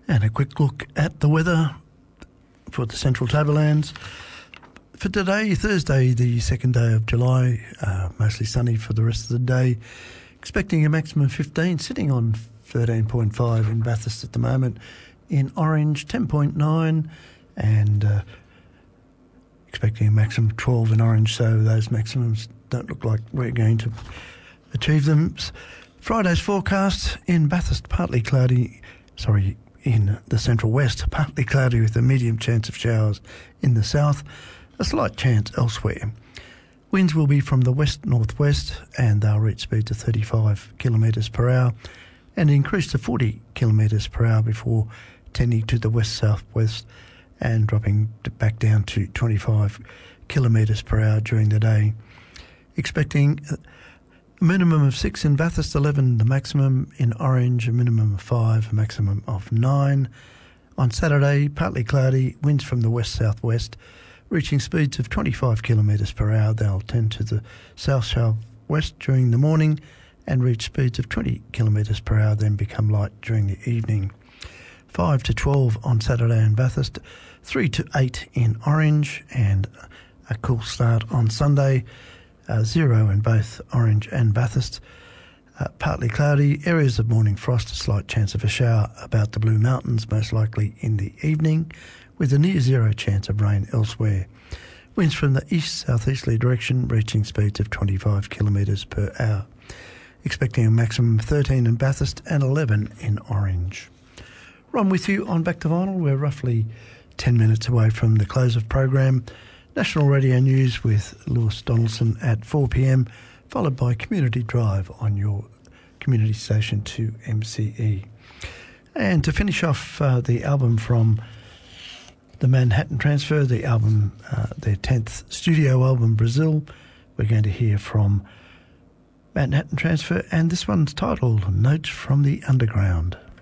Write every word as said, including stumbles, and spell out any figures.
And a quick look at the weather for the Central Tablelands. For today, Thursday, the second day of July, uh, mostly sunny for the rest of the day. Expecting a maximum of fifteen, sitting on thirteen point five in Bathurst at the moment. In Orange, ten point nine, and uh, expecting a maximum of twelve in Orange, so those maximums don't look like we're going to achieve them. Friday's forecast in Bathurst, partly cloudy, sorry, in the central west, partly cloudy with a medium chance of showers in the south, a slight chance elsewhere. Winds will be from the west-northwest and they'll reach speeds of thirty-five kilometres per hour and increase to forty kilometres per hour before tending to the west-southwest and dropping back down to twenty-five kilometres per hour during the day. Expecting a minimum of six in Bathurst, eleven the maximum. In Orange, a minimum of five, a maximum of nine. On Saturday, partly cloudy, winds from the west-southwest, reaching speeds of twenty-five kilometres per hour. They'll tend to the south-southwest during the morning and reach speeds of twenty kilometres per hour, then become light during the evening. five to twelve on Saturday in Bathurst, three to eight in Orange, and a cool start on Sunday. Uh, zero in both Orange and Bathurst. Uh, partly cloudy, areas of morning frost, a slight chance of a shower about the Blue Mountains, most likely in the evening, with a near zero chance of rain elsewhere. Winds from the east-southeasterly direction, reaching speeds of twenty-five kilometres per hour. Expecting a maximum of thirteen in Bathurst and eleven in Orange. Ron with you on Back to Vinyl. We're roughly ten minutes away from the close of program. National Radio News with Lewis Donaldson at four p.m, followed by Community Drive on your community station two M C E. And to finish off uh, the album from the Manhattan Transfer, the album, uh, their tenth studio album, Brazil, we're going to hear from Manhattan Transfer, and this one's titled Notes from the Underground.